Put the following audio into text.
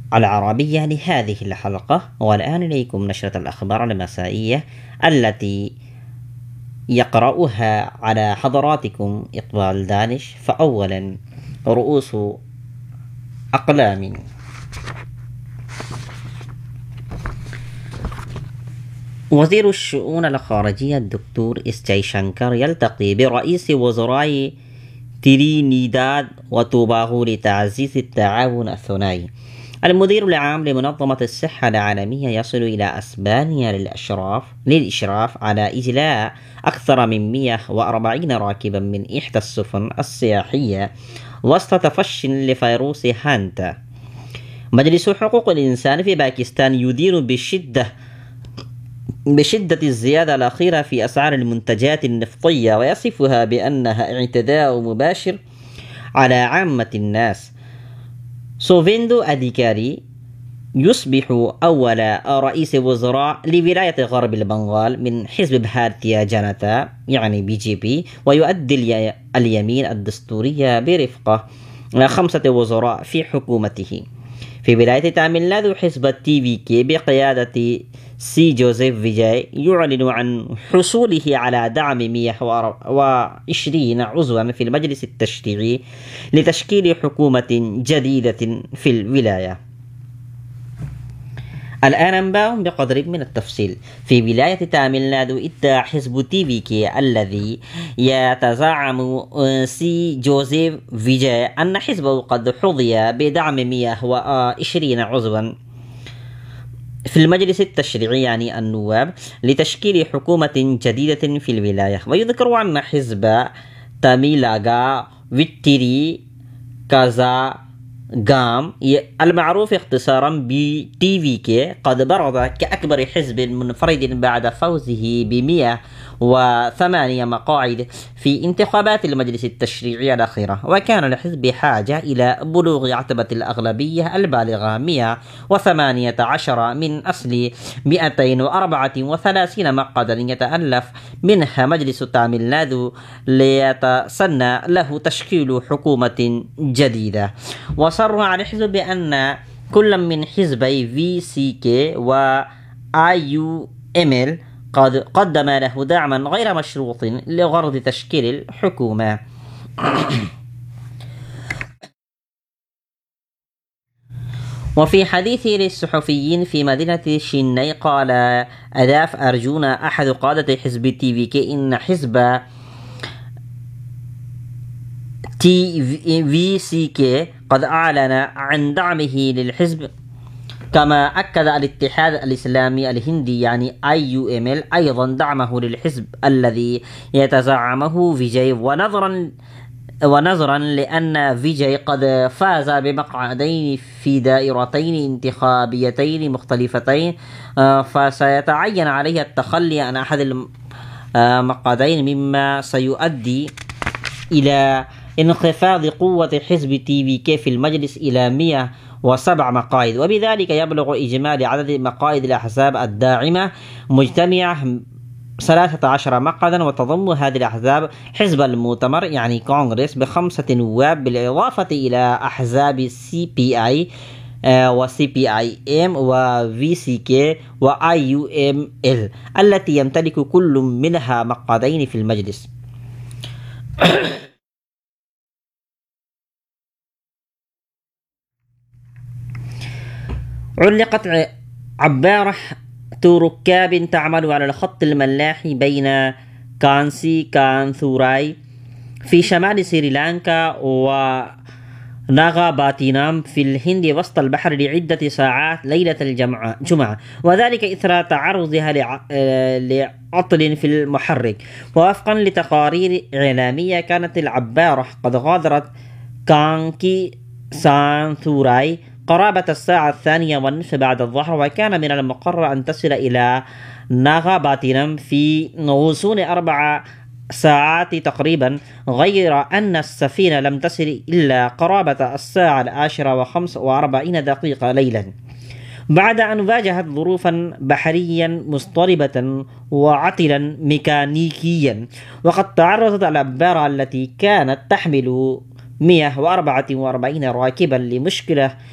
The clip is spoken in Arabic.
العربية لهذه الحلقة. والآن إليكم نشرة الأخبار المسائية التي يقرأها على حضراتكم إقبال دانش. فأولا، رؤوس أقلام. وزير الشؤون الخارجية الدكتور إس جايشنكر يلتقي برئيس وزراء ترينيداد وتوباغو لتعزيز التعاون الثنائي. المدير العام لمنظمة الصحة العالمية يصل إلى أسبانيا للإشراف على إجلاء أكثر من 140 راكبا من إحدى السفن السياحية وسط تفشٍ لفيروس هانتا. مجلس حقوق الإنسان في باكستان يدين بشدة الزيادة الأخيرة في أسعار المنتجات النفطية ويصفها بأنها اعتداء مباشر على عامة الناس. سوفيندو أديكاري يصبح أول رئيس وزراء لولاية غرب البنغال من حزب بهارتيا جانتا يعني BJP، ويؤدي اليمين الدستورية برفقة 5 وزراء في حكومته. في ولاية تاميل حزب TVK بقيادة سي جوزيف فيجاي يعلن عن حصوله على دعم 120 عضوا في المجلس التشريعي لتشكيل حكومة جديدة في الولاية. الآن أنباء بقدر من التفصيل. في ولاية تاميل ادعى حزب TVK الذي يتزعم سي جوزيف فيجاي أن حزبه قد حظي بدعم 120 عضوا في المجلس التشريعي يعني النواب لتشكيل حكومة جديدة في الولاية. ويذكر أن حزب تاميلاغا ويتيري كازا غام المعروف اختصارا BTVK قد برز كأكبر حزب منفرد بعد فوزه ب108 مقاعد في انتخابات المجلس التشريعي الأخيرة. وكان الحزب بحاجة إلى بلوغ عتبة الأغلبية البالغة 118 من أصل 234 مقعدا يتألف منها مجلس تاميل نادو ليتسنى له تشكيل حكومة جديدة. وصرح الحزب بأن كل من حزبي VCK و IUML قد قدم له دعما غير مشروط لغرض تشكيل الحكومة. وفي حديثه للصحفيين في مدينة شيناي قال أداف أرجونا أحد قادة حزب TVK إن حزب TVCK قد أعلن عن دعمه للحزب. كما أكد الاتحاد الإسلامي الهندي يعني IUML أيضا دعمه للحزب الذي يتزعمه فيجاي ونظرا لأن فيجاي قد فاز بمقعدين في دائرتين انتخابيتين مختلفتين فسيتعين عليه التخلي عن أحد المقعدين مما سيؤدي إلى انخفاض قوة حزب TVK في المجلس إلى 107 مقاعد، وبذلك يبلغ إجمالي عدد مقاعد الأحزاب الداعمة مجتمعة 13 مقعدا. وتضم هذه الأحزاب حزب المؤتمر يعني كونغرس ب5 نواب بالإضافة إلى أحزاب CPI و CPIM و VCK و IUML التي يمتلك كل منها مقعدين في المجلس. علقت عبارة ركاب تعمل على الخط الملاحي بين كانثوراي في شمال سريلانكا وناغاباتينام في الهند وسط البحر لعدة ساعات ليلة الجمعة، وذلك إثر تعرضها لعطل في المحرك. ووفقا لتقارير إعلامية كانت العبارة قد غادرت كانكي سانثوراي قرابة الساعة 2:30 بعد الظهر، وكان من المقرر أن تصل إلى ناغاباتينام في غضون 4 ساعات تقريبا، غير أن السفينة لم تصل إلا قرابة الساعة 10:45 ليلا بعد أن واجهت ظروفا بحريا مضطربة وعطلا ميكانيكيا. وقد تعرضت العبارة التي كانت تحمل 144 راكبا لمشكلة